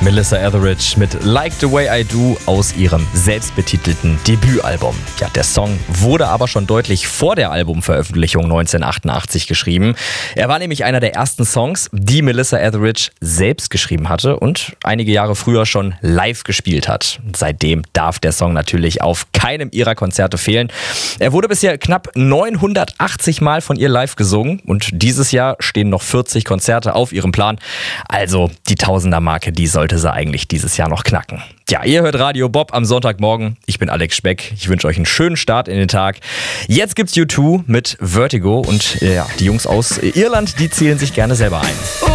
Melissa Etheridge mit Like the Way I Do aus ihrem selbstbetitelten Debütalbum. Ja, der Song wurde aber schon deutlich vor der Albumveröffentlichung 1988 geschrieben. Er war nämlich einer der ersten Songs, die Melissa Etheridge selbst geschrieben hatte und einige Jahre früher schon live gespielt hat. Seitdem darf der Song natürlich auf keinem ihrer Konzerte fehlen. Er wurde bisher knapp 980 Mal von ihr live gesungen und dieses Jahr stehen noch 40 Konzerte auf ihrem Plan. Also die Tausender-Marke, die sollte sie eigentlich dieses Jahr noch knacken. Ja, ihr hört Radio Bob am Sonntagmorgen. Ich bin Alex Speck. Ich wünsche euch einen schönen Start in den Tag. Jetzt gibt's U2 mit Vertigo und die Jungs aus Irland, die zählen sich gerne selber ein.